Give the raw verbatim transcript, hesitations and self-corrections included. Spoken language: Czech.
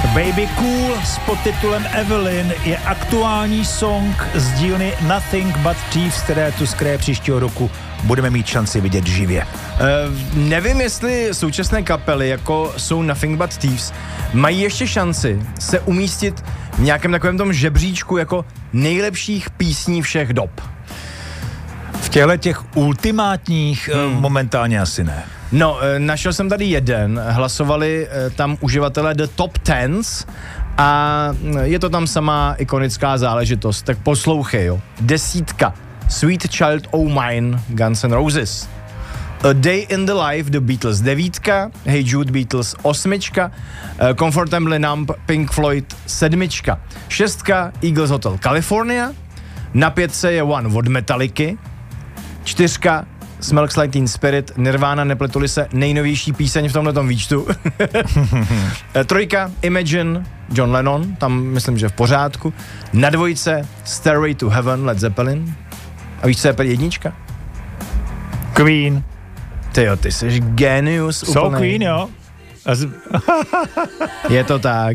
Baby Cool s podtitulem Evelyn je aktuální song z dílny Nothing But Thieves, které tu z kraje příštího roku budeme mít šanci vidět živě. Uh, nevím, jestli současné kapely, jako jsou Nothing But Thieves, mají ještě šanci se umístit v nějakém takovém tom žebříčku jako nejlepších písní všech dob. V těchto těch ultimátních hmm. momentálně asi ne. No, našel jsem tady jeden, hlasovali tam uživatelé The Top Tens a je to tam samá ikonická záležitost, tak poslouchej, jo. Desítka, Sweet Child O' Mine, Guns N' Roses. A Day in the Life, The Beatles, devítka, Hey Jude, Beatles, osmička, Comfortably Numb, Pink Floyd, sedmička, šestka, Eagles Hotel California, na pětce je One od Metallicy, čtyřka, Smells Like Teen Spirit, Nirvana, nepletuli se, nejnovější píseň v tomhletom výčtu. Trojka, Imagine, John Lennon, tam myslím, že v pořádku. Na dvojce, Stairway to Heaven, Led Zeppelin. A víš, co je jednička? Queen. Tyjo, ty jsi genius úplnej. So Queen, jo. Je to tak.